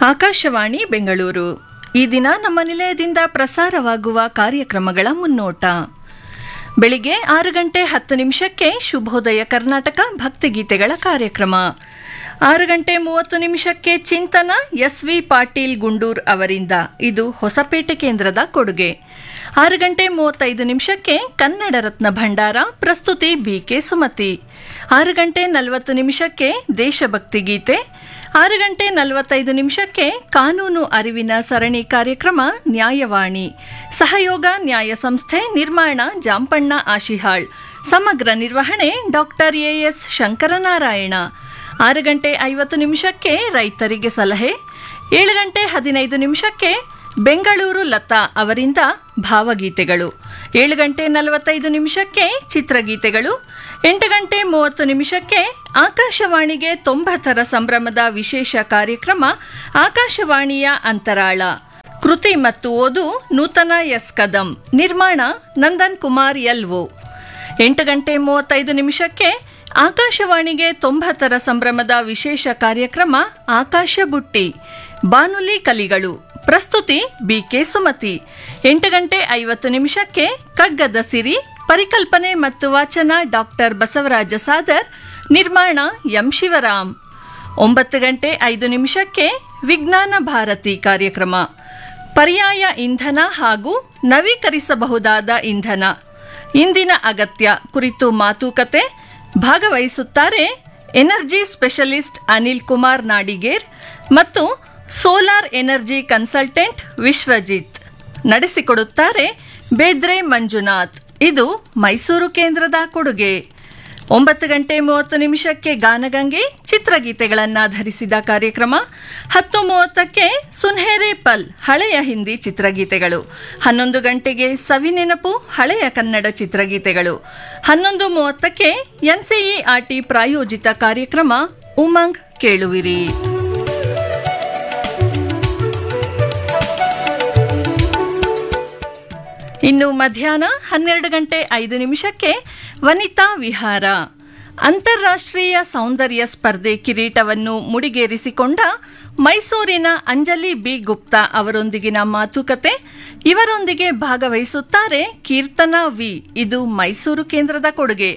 ಆಕಾಶವಾಣಿ ಬೆಂಗಳೂರು. ಈ ದಿನ ನಮ್ಮ ನಿಲಯದಿಂದ ಪ್ರಸಾರವಾಗುವ ಕಾರ್ಯಕ್ರಮಗಳ ಮುನ್ನೋಟ. ಬೆಳಿಗ್ಗೆ 6:10 ಶುಭೋದಯ ಕರ್ನಾಟಕ ಭಕ್ತಿಗೀತೆಗಳ ಕಾರ್ಯಕ್ರಮ. 6:30 ಚಿಂತನ ಎಸ್.ವಿ. ಪಾಟೀಲ್ ಗುಂಡೂರ್ ಅವರಿಂದ. ಇದು ಹೊಸಪೇಟೆ ಕೇಂದ್ರದ ಕೊಡುಗೆ. 6:35 ಕನ್ನಡ ರತ್ನ ಭಂಡಾರ. ಪ್ರಸ್ತುತಿ ಬಿ.ಕೆ. ಸುಮತಿ. 6:40 ದೇಶಭಕ್ತಿ ಗೀತೆ. 6:45 ಕಾನೂನು ಅರಿವಿನ ಸರಣಿ ಕಾರ್ಯಕ್ರಮ ನ್ಯಾಯವಾಣಿ. ಸಹಯೋಗ ನ್ಯಾಯ ಸಂಸ್ಥೆ. ನಿರ್ಮಾಣ ಜಾಂಪಣ್ಣ ಆಶಿಹಾಳ್. ಸಮಗ್ರ ನಿರ್ವಹಣೆ ಡಾಕ್ಟರ್ ಎ.ಎಸ್. ಶಂಕರನಾರಾಯಣ. 6:50 ರೈತರಿಗೆ ಸಲಹೆ. 7:15 ಬೆಂಗಳೂರು ಲತಾ ಅವರಿಂದ ಭಾವಗೀತೆಗಳು. 7:45 ಚಿತ್ರಗೀತೆಗಳು. 8:30 ಆಕಾಶವಾಣಿಗೆ 90ರ ಸಂಭ್ರಮದ ವಿಶೇಷ ಕಾರ್ಯಕ್ರಮ ಆಕಾಶವಾಣಿಯ ಅಂತರಾಳ. ಕೃತಿ ಮತ್ತು ಓದು ನೂತನ ಎಸ್ ಕದಂ. ನಿರ್ಮಾಣ ನಂದನ್ ಕುಮಾರ್ ಎಲ್ಒ. 8:35 ಆಕಾಶವಾಣಿಗೆ 90ರ ಸಂಭ್ರಮದ ವಿಶೇಷ ಕಾರ್ಯಕ್ರಮ ಆಕಾಶ ಬುಟ್ಟಿ. ಬಾನುಲಿ ಕಲಿಗಳು. ಪ್ರಸ್ತುತಿ ಬಿ.ಕೆ. ಸುಮತಿ. 8:50 ಕಗ್ಗದ ಸಿರಿ. ಪರಿಕಲ್ಪನೆ ಮತ್ತು ವಾಚನ ಡಾಕ್ಟರ್ ಬಸವರಾಜ ಸಾದರ್. ನಿರ್ಮಾಣ ಎಂ ಶಿವರಾಮ್. 9:05 ವಿಜ್ಞಾನ ಭಾರತಿ ಕಾರ್ಯಕ್ರಮ. ಪರ್ಯಾಯ ಇಂಧನ ಹಾಗೂ ನವೀಕರಿಸಬಹುದಾದ ಇಂಧನ ಇಂದಿನ ಅಗತ್ಯ ಕುರಿತು ಮಾತುಕತೆ. ಭಾಗವಹಿಸುತ್ತಾರೆ ಎನರ್ಜಿ ಸ್ಪೆಷಲಿಸ್ಟ್ ಅನಿಲ್ ಕುಮಾರ್ ನಾಡಿಗೇರ್ ಮತ್ತು ಸೋಲಾರ್ ಎನರ್ಜಿ ಕನ್ಸಲ್ಟೆಂಟ್ ವಿಶ್ವಜಿತ್. ನಡೆಸಿಕೊಡುತ್ತಾರೆ ಬೇದ್ರೆ ಮಂಜುನಾಥ್. ಇದು ಮೈಸೂರು ಕೇಂದ್ರದ ಕೊಡುಗೆ. 9:30 ಗಾನಗಂಗೆ ಚಿತ್ರಗೀತೆಗಳನ್ನಾಧರಿಸಿದ ಕಾರ್ಯಕ್ರಮ. 10:30 ಸುನ್ಹೇರೆ ಪಲ್ ಹಳೆಯ ಹಿಂದಿ ಚಿತ್ರಗೀತೆಗಳು. 11 ಸವಿನೆನಪು ಹಳೆಯ ಕನ್ನಡ ಚಿತ್ರಗೀತೆಗಳು. 11:30 ಎನ್ಸಿಇಆರ್ಟಿ ಪ್ರಾಯೋಜಿತ ಕಾರ್ಯಕ್ರಮ ಉಮಂಗ್ ಕೇಳುವಿರಿ. ಇನ್ನು ಮಧ್ಯಾಹ್ನ 12:05 ವನಿತಾ ವಿಹಾರ. ಅಂತಾರಾಷ್ಟ್ರೀಯ ಸೌಂದರ್ಯ ಸ್ಪರ್ಧೆ ಕಿರೀಟವನ್ನು ಮುಡಿಗೇರಿಸಿಕೊಂಡ ಮೈಸೂರಿನ ಅಂಜಲಿ ಬಿ ಗುಪ್ತಾ ಅವರೊಂದಿಗಿನ ಮಾತುಕತೆ. ಇವರೊಂದಿಗೆ ಭಾಗವಹಿಸುತ್ತಾರೆ ಕೀರ್ತನಾ ವಿ. ಇದು ಮೈಸೂರು ಕೇಂದ್ರದ ಕೊಡುಗೆ.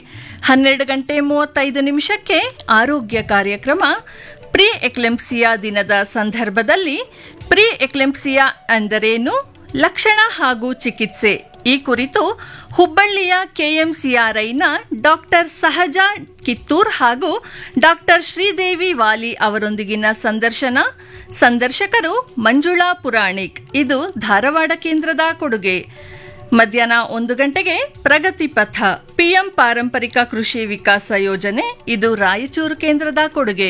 12:35 ಆರೋಗ್ಯ ಕಾರ್ಯಕ್ರಮ. ಪ್ರೀ ಎಕ್ಲೆಂಪ್ಸಿಯಾ ದಿನದ ಸಂದರ್ಭದಲ್ಲಿ ಪ್ರೀ ಎಕ್ಲೆಂಪ್ಸಿಯಾ ಎಂದರೇನು, ಲಕ್ಷಣ ಹಾಗೂ ಚಿಕಿತ್ಸೆ ಈ ಕುರಿತು ಹುಬ್ಬಳ್ಳಿಯ ಕೆಎಂಸಿಆರ್ಐನ ಡಾಕ್ಟರ್ ಸಹಜಾ ಕಿತ್ತೂರ್ ಹಾಗೂ ಡಾಕ್ಟರ್ ಶ್ರೀದೇವಿ ವಾಲಿ ಅವರೊಂದಿಗಿನ ಸಂದರ್ಶನ. ಸಂದರ್ಶಕರು ಮಂಜುಳಾ ಪುರಾಣಿಕ್. ಇದು ಧಾರವಾಡ ಕೇಂದ್ರದ ಕೊಡುಗೆ. ಮಧ್ಯಾಹ್ನ 1 ಪ್ರಗತಿ ಪಥ ಪಿಎಂ ಪಾರಂಪರಿಕ ಕೃಷಿ ವಿಕಾಸ ಯೋಜನೆ. ಇದು ರಾಯಚೂರು ಕೇಂದ್ರದ ಕೊಡುಗೆ.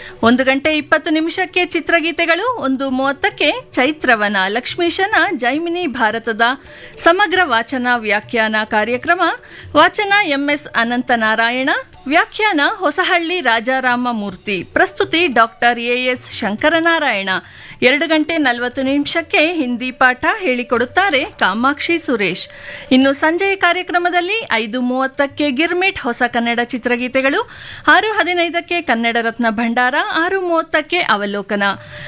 1:20 ಚಿತ್ರಗೀತೆಗಳು. 1:30 ಚೈತ್ರವನ ಲಕ್ಷ್ಮೀಶನ ಜೈಮಿನಿ ಭಾರತದ ಸಮಗ್ರ ವಾಚನ ವ್ಯಾಖ್ಯಾನ ಕಾರ್ಯಕ್ರಮ. ವಾಚನ ಎಂಎಸ್ ಅನಂತನಾರಾಯಣ. ವ್ಯಾಖ್ಯಾನ ಹೊಸಹಳ್ಳಿ ರಾಜಾರಾಮಮೂರ್ತಿ. ಪ್ರಸ್ತುತಿ ಡಾಕ್ಟರ್ ಎಎಸ್ ಶಂಕರನಾರಾಯಣ. 2:40 ಹಿಂದಿ ಪಾಠ ಹೇಳಿಕೊಡುತ್ತಾರೆ ಕಾಮಾಕ್ಷಿ ಸುರೇಶ್. ಇನ್ನು ಸಂಜೆಯ ಕಾರ್ಯಕ್ರಮದಲ್ಲಿ 5:30 ಗಿರ್ಮಿಟ್ ಹೊಸ ಕನ್ನಡ ಚಿತ್ರಗೀತೆಗಳು. 6:15 ಕನ್ನಡ ರತ್ನ ಭಂಡಾರ. 6:30 ಅವಲೋಕನ.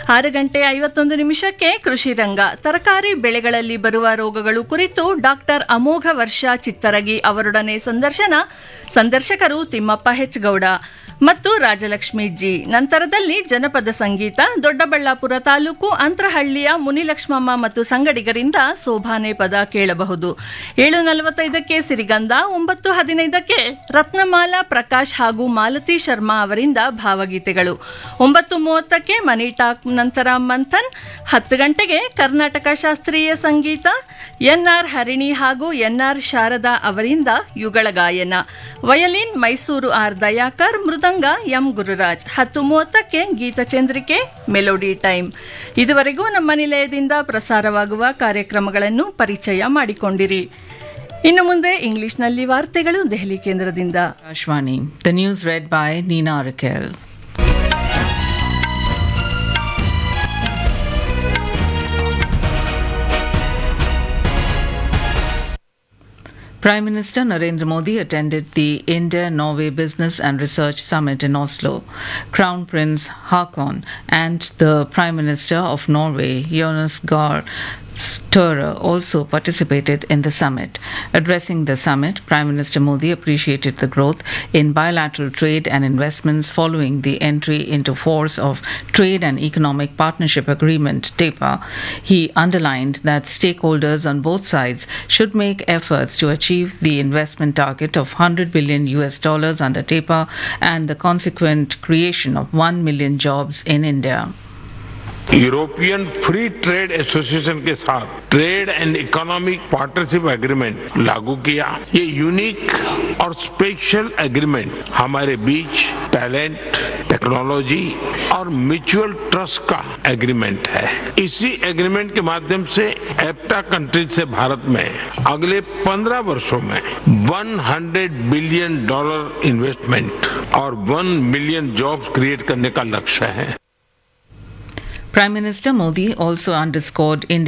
6:51 ಕೃಷಿ ರಂಗ. ತರಕಾರಿ ಬೆಳೆಗಳಲ್ಲಿ ಬರುವ ರೋಗಗಳು ಕುರಿತು ಡಾಕ್ಟರ್ ಅಮೋಘ ವರ್ಷ ಚಿತ್ತರಗಿ ಅವರೊಡನೆ ಸಂದರ್ಶನ. ಸಂದರ್ಶಕರು ತಿಮ್ಮಪ್ಪ ಹೆಚ್ ಗೌಡ ಮತ್ತು ರಾಜಲಕ್ಷ್ಮಿ ಜಿ. ನಂತರದಲ್ಲಿ ಜನಪದ ಸಂಗೀತ. ದೊಡ್ಡಬಳ್ಳಾಪುರ ತಾಲೂಕು ಅಂತರಹಳ್ಳಿಯ ಮುನಿಲಕ್ಷ್ಮಮ್ಮ ಮತ್ತು ಸಂಗಡಿಗರಿಂದ ಸೋಭಾನೆ ಪದ ಕೇಳಬಹುದು. 7:45 ಸಿರಿಗಂಧ. 9:15 ರತ್ನಮಾಲಾ ಪ್ರಕಾಶ್ ಹಾಗೂ ಮಾಲತಿ ಶರ್ಮಾ ಅವರಿಂದ ಭಾವಗೀತೆಗಳು. 9:30 ಮನಿ ಟಾಕ್. ನಂತರ ಮಂಥನ್. 10 ಗಂಟೆಗೆ ಕರ್ನಾಟಕ ಶಾಸ್ತ್ರೀಯ ಸಂಗೀತ. ಎನ್ಆರ್ ಹರಿಣಿ ಹಾಗೂ ಎನ್ಆರ್ ಶಾರದಾ ಅವರಿಂದ ಯುಗಳ ಗಾಯನ. Violin Mysuru R Dayakar. ಮೃದಂಗ ಎಂ ಗುರುರಾಜ್. 10:30 ಗೀತಚಂದ್ರಿಕೆ melody time. ಇದುವರೆಗೂ ನಮ್ಮ ನಿಲಯದಿಂದ ಪ್ರಸಾರವಾಗುವ ಕಾರ್ಯಕ್ರಮಗಳನ್ನು ಪರಿಚಯ ಮಾಡಿಕೊಂಡಿರಿ. ಇನ್ನು ಮುಂದೆ ಇಂಗ್ಲಿಷ್ನಲ್ಲಿ ವಾರ್ತೆಗಳು ದೆಹಲಿ ಕೇಂದ್ರದಿಂದ. Akashvani. The news red by Neena ರಕೆಲ್. Prime Minister Narendra Modi attended the India-Norway Business and Research Summit in Oslo. Crown Prince Haakon and the Prime Minister of Norway, Jonas Gahr Støre, also participated in the summit. Addressing the summit, Prime Minister Modi appreciated the growth in bilateral trade and investments following the entry into force of Trade and Economic Partnership Agreement (TEPA. He underlined that stakeholders on both sides should make efforts to achieve the investment target of $100 billion under TEPA and the consequent creation of 1 million jobs in India. European free trade association के साथ trade and economic partnership agreement लागू किया। ये unique और special agreement हमारे बीच talent, technology और mutual trust का agreement है। इसी एग्रीमेंट के माध्यम से एप्टा कंट्रीज से भारत में अगले 15 वर्षों में $100 बिलियन इन्वेस्टमेंट और 1 मिलियन जॉब्स क्रिएट करने का लक्ष्य है। Prime Minister Modi also underscored India's